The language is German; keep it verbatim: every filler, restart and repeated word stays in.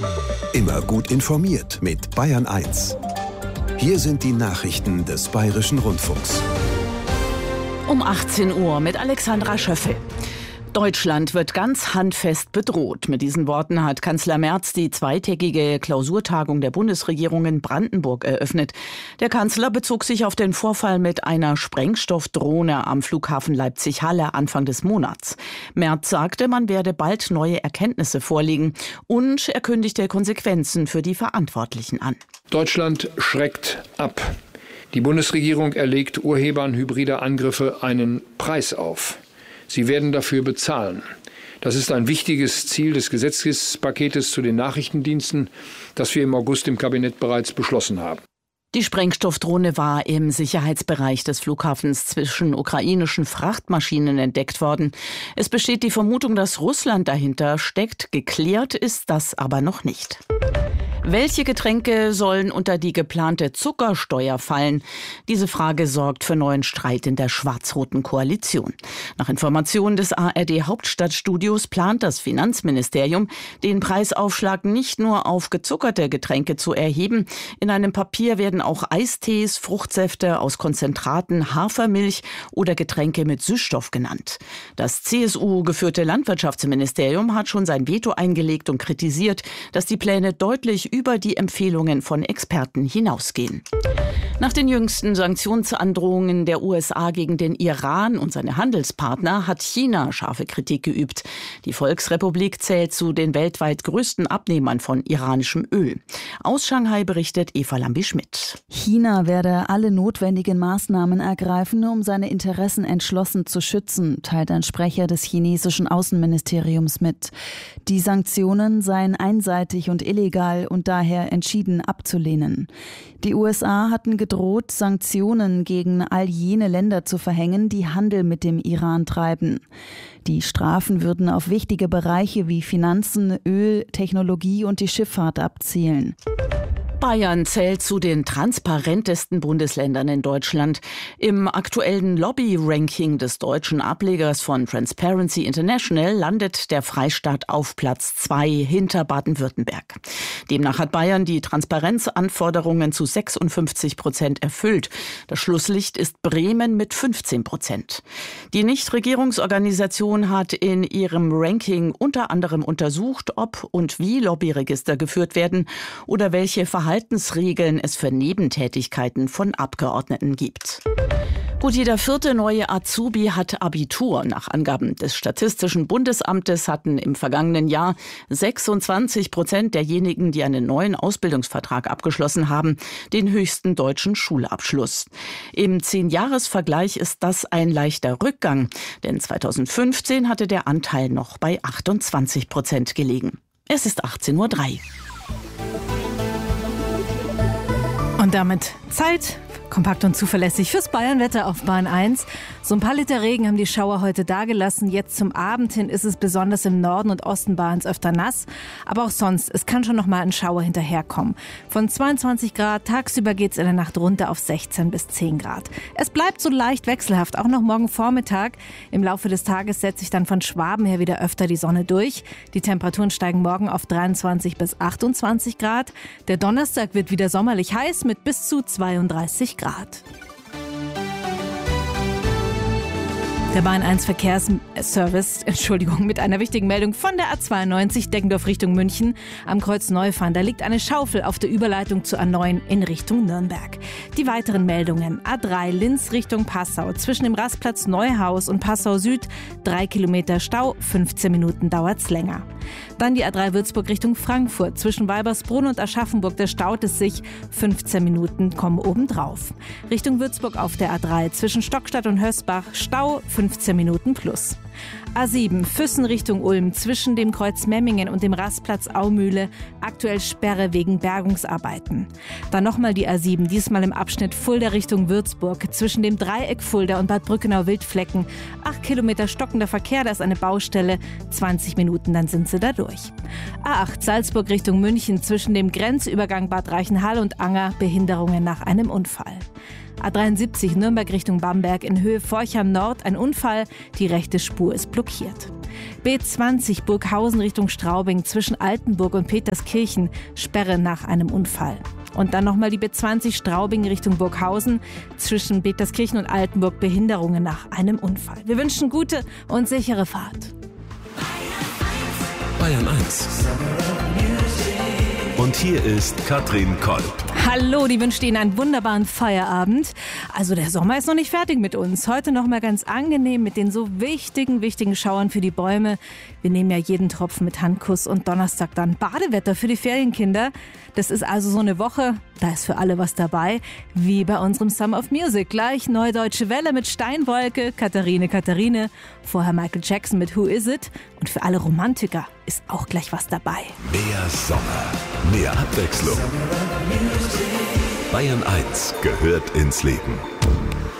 Immer gut informiert mit Bayern eins. Hier sind die Nachrichten des Bayerischen Rundfunks. Um achtzehn Uhr mit Alexandra Schöffel. Deutschland wird ganz handfest bedroht. Mit diesen Worten hat Kanzler Merz die zweitägige Klausurtagung der Bundesregierung in Brandenburg eröffnet. Der Kanzler bezog sich auf den Vorfall mit einer Sprengstoffdrohne am Flughafen Leipzig-Halle Anfang des Monats. Merz sagte, man werde bald neue Erkenntnisse vorlegen und er kündigte Konsequenzen für die Verantwortlichen an. Deutschland schreckt ab. Die Bundesregierung erlegt Urhebern hybrider Angriffe einen Preis auf. Sie werden dafür bezahlen. Das ist ein wichtiges Ziel des Gesetzespaketes zu den Nachrichtendiensten, das wir im August im Kabinett bereits beschlossen haben. Die Sprengstoffdrohne war im Sicherheitsbereich des Flughafens zwischen ukrainischen Frachtmaschinen entdeckt worden. Es besteht die Vermutung, dass Russland dahinter steckt. Geklärt ist das aber noch nicht. Welche Getränke sollen unter die geplante Zuckersteuer fallen? Diese Frage sorgt für neuen Streit in der schwarz-roten Koalition. Nach Informationen des A R D-Hauptstadtstudios plant das Finanzministerium, den Preisaufschlag nicht nur auf gezuckerte Getränke zu erheben. In einem Papier werden auch Eistees, Fruchtsäfte aus Konzentraten, Hafermilch oder Getränke mit Süßstoff genannt. Das C S U-geführte Landwirtschaftsministerium hat schon sein Veto eingelegt und kritisiert, dass die Pläne deutlich über die Empfehlungen von Experten hinausgehen. Nach den jüngsten Sanktionsandrohungen der U S A gegen den Iran und seine Handelspartner hat China scharfe Kritik geübt. Die Volksrepublik zählt zu den weltweit größten Abnehmern von iranischem Öl. Aus Shanghai berichtet Eva Lambi-Schmidt. China werde alle notwendigen Maßnahmen ergreifen, um seine Interessen entschlossen zu schützen, teilt ein Sprecher des chinesischen Außenministeriums mit. Die Sanktionen seien einseitig und illegal und daher entschieden abzulehnen. Die U S A hatten gedroht, Sanktionen gegen all jene Länder zu verhängen, die Handel mit dem Iran treiben. Die Strafen würden auf wichtige Bereiche wie Finanzen, Öl, Technologie und die Schifffahrt abzielen. Bayern zählt zu den transparentesten Bundesländern in Deutschland. Im aktuellen Lobby-Ranking des deutschen Ablegers von Transparency International landet der Freistaat auf Platz zwei hinter Baden-Württemberg. Demnach hat Bayern die Transparenzanforderungen zu sechsundfünfzig Prozent erfüllt. Das Schlusslicht ist Bremen mit fünfzehn Prozent. Die Nichtregierungsorganisation hat in ihrem Ranking unter anderem untersucht, ob und wie Lobbyregister geführt werden oder welche Verhaltensregeln Verhaltensregeln es für Nebentätigkeiten von Abgeordneten gibt. Gut, jeder vierte neue Azubi hat Abitur. Nach Angaben des Statistischen Bundesamtes hatten im vergangenen Jahr sechsundzwanzig Prozent derjenigen, die einen neuen Ausbildungsvertrag abgeschlossen haben, den höchsten deutschen Schulabschluss. Im Zehn-Jahres-Vergleich ist das ein leichter Rückgang, denn zweitausendfünfzehn hatte der Anteil noch bei achtundzwanzig Prozent gelegen. Es ist achtzehn Uhr drei. Und damit Zeit, kompakt und zuverlässig fürs Bayernwetter auf Bahn eins. So ein paar Liter Regen haben die Schauer heute dagelassen. Jetzt zum Abend hin ist es besonders im Norden und Osten Bahns öfter nass. Aber auch sonst, es kann schon noch mal ein Schauer hinterherkommen. Von zweiundzwanzig Grad, tagsüber geht es in der Nacht runter auf sechzehn bis zehn Grad. Es bleibt so leicht wechselhaft, auch noch morgen Vormittag. Im Laufe des Tages setzt sich dann von Schwaben her wieder öfter die Sonne durch. Die Temperaturen steigen morgen auf dreiundzwanzig bis achtundzwanzig Grad. Der Donnerstag wird wieder sommerlich heiß mit bis zu zweiunddreißig Grad. Der Bahn eins Verkehrsservice, Entschuldigung, mit einer wichtigen Meldung von der A zweiundneunzig Deggendorf Richtung München am Kreuz Neufahren. Da liegt eine Schaufel auf der Überleitung zur A neun in Richtung Nürnberg. Die weiteren Meldungen: A drei Linz Richtung Passau. Zwischen dem Rastplatz Neuhaus und Passau Süd drei Kilometer Stau, fünfzehn Minuten dauert's länger. Dann die A drei Würzburg Richtung Frankfurt. Zwischen Weibersbrunn und Aschaffenburg, da staut es sich, fünfzehn Minuten kommen obendrauf. Richtung Würzburg auf der A drei. Zwischen Stockstadt und Hösbach Stau, fünfzehn Minuten plus. A sieben Füssen Richtung Ulm. Zwischen dem Kreuz Memmingen und dem Rastplatz Aumühle aktuell Sperre wegen Bergungsarbeiten. Dann nochmal die A sieben, diesmal im Abschnitt Fulda Richtung Würzburg. Zwischen dem Dreieck Fulda und Bad Brückenau-Wildflecken acht Kilometer stockender Verkehr, da ist eine Baustelle, zwanzig Minuten, dann sind sie da durch. A acht Salzburg Richtung München. Zwischen dem Grenzübergang Bad Reichenhall und Anger Behinderungen nach einem Unfall. A dreiundsiebzig Nürnberg Richtung Bamberg in Höhe Forchheim Nord ein Unfall, die rechte Spur ist blockiert. B zwanzig Burghausen Richtung Straubing zwischen Altenburg und Peterskirchen, Sperre nach einem Unfall. Und dann nochmal die B zwanzig Straubing Richtung Burghausen zwischen Peterskirchen und Altenburg, Behinderungen nach einem Unfall. Wir wünschen gute und sichere Fahrt. Bayern eins. Und hier ist Katrin Kolb. Hallo, die wünscht Ihnen einen wunderbaren Feierabend. Also der Sommer ist noch nicht fertig mit uns. Heute noch mal ganz angenehm mit den so wichtigen, wichtigen Schauern für die Bäume. Wir nehmen ja jeden Tropfen mit Handkuss und Donnerstag dann Badewetter für die Ferienkinder. Das ist also so eine Woche, da ist für alle was dabei, wie bei unserem Summer of Music. Gleich Neue Deutsche Welle mit Steinwolke, Katharine, Katharine, vorher Michael Jackson mit Who Is It? Und für alle Romantiker ist auch gleich was dabei. Mehr Sommer, mehr Abwechslung. Bayern eins gehört ins Leben.